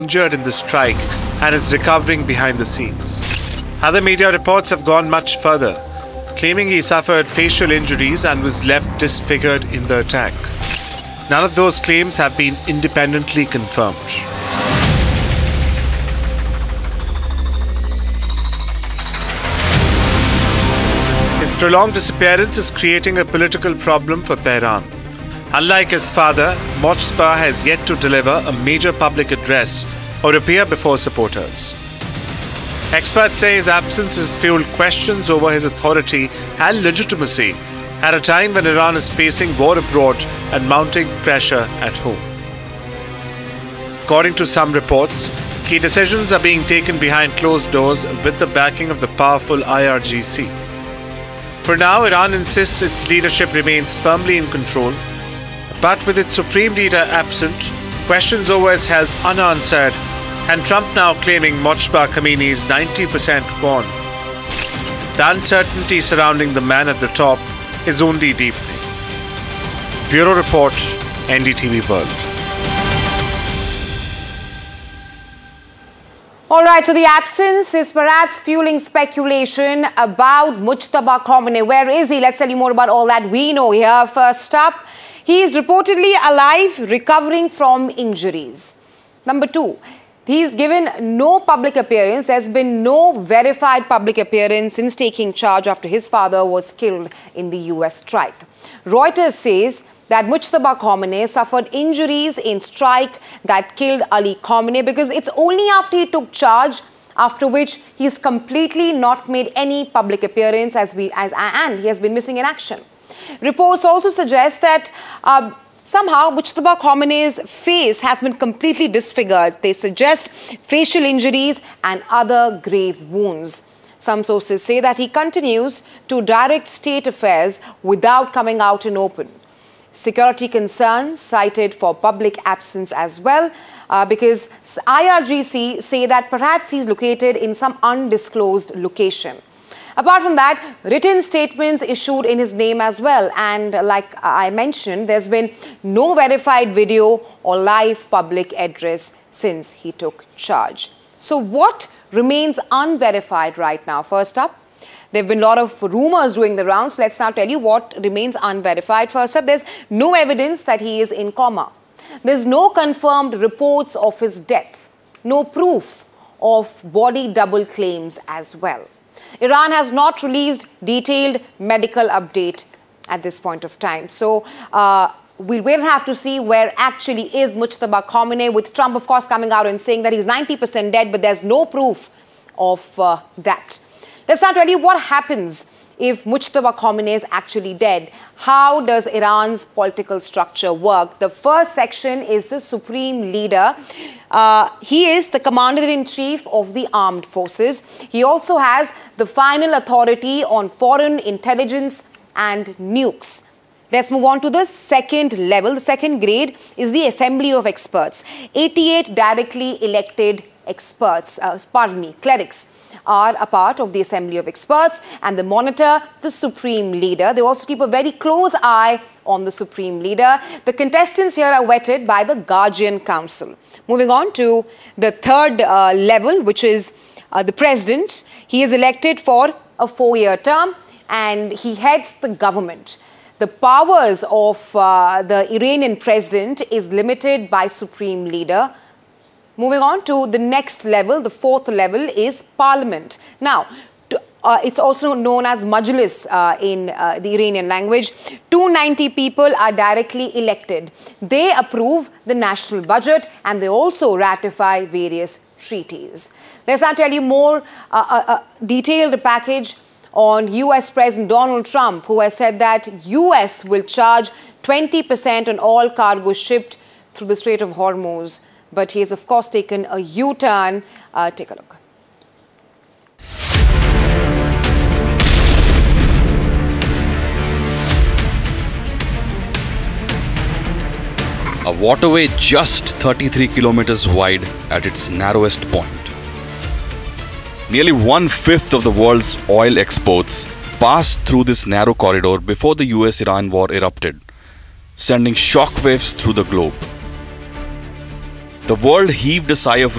injured in the strike and is recovering behind the scenes. Other media reports have gone much further, claiming he suffered facial injuries and was left disfigured in the attack. None of those claims have been independently confirmed. His prolonged disappearance is creating a political problem for Tehran. Unlike his father, Mojtaba has yet to deliver a major public address or appear before supporters. Experts say his absence has fueled questions over his authority and legitimacy at a time when Iran is facing war abroad and mounting pressure at home. According to some reports, key decisions are being taken behind closed doors with the backing of the powerful IRGC. For now, Iran insists its leadership remains firmly in control, but with its supreme leader absent, questions over his health unanswered, and Trump now claiming Mojtaba Khamenei is 90% gone, the uncertainty surrounding the man at the top is only deepening. Bureau Report, NDTV World. All right, so the absence is perhaps fueling speculation about Mojtaba Khamenei. Where is he? Let's tell you more about all that we know here. First up, he is reportedly alive, recovering from injuries. Number two, he's given no public appearance. There's been no verified public appearance since taking charge after his father was killed in the US strike. Reuters says that Mojtaba Khamenei suffered injuries in strike that killed Ali Khamenei because it's only after he took charge, after which he's completely not made any public appearance and he has been missing in action. Reports also suggest that somehow Mojtaba Khamenei's face has been completely disfigured. They suggest facial injuries and other grave wounds. Some sources say that he continues to direct state affairs without coming out in open. Security concerns cited for public absence as well, because IRGC say that perhaps he's located in some undisclosed location. Apart from that, written statements issued in his name as well. And like I mentioned, there's been no verified video or live public address since he took charge. So what remains unverified right now? First up, there have been a lot of rumors doing the rounds. Let's now tell you what remains unverified. First up, there's no evidence that he is in coma. There's no confirmed reports of his death. No proof of body double claims as well. Iran has not released detailed medical update at this point of time. So we will have to see where actually is Mojtaba Khamenei, with Trump, of course, coming out and saying that he's 90% dead, but there's no proof of that. Let's now tell you what happens if Mojtaba Khamenei is actually dead. How does Iran's political structure work? The first section is the supreme leader. He is the commander-in-chief of the armed forces. He also has the final authority on foreign intelligence and nukes. Let's move on to the second level. The second grade is the Assembly of Experts. 88 directly elected experts, clerics, are a part of the Assembly of Experts, and they monitor the Supreme Leader. They also keep a very close eye on the Supreme Leader. The contestants here are vetted by the Guardian Council. Moving on to the third level, which is the President. He is elected for a 4-year term and he heads the government. The powers of the Iranian President is limited by Supreme Leader. Moving on to the next level, the fourth level is Parliament. Now, it's also known as Majlis in the Iranian language. 290 people are directly elected. They approve the national budget and they also ratify various treaties. Let's now tell you more detailed package on US President Donald Trump, who has said that US will charge 20% on all cargo shipped through the Strait of Hormuz. But he has, of course, taken a U-turn. Take a look. A waterway just 33 kilometers wide at its narrowest point. Nearly 1/5 of the world's oil exports passed through this narrow corridor before the US-Iran war erupted, sending shockwaves through the globe. The world heaved a sigh of